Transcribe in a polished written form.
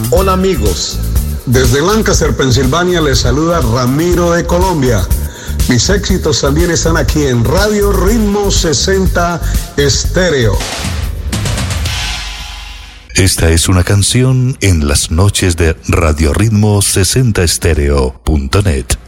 Hola amigos, desde Lancaster, Pensilvania les saluda Ramiro de Colombia. Mis éxitos también están aquí en Radio Ritmo 60 Estéreo. Esta es una canción en las noches de radioritmo60estéreo.net.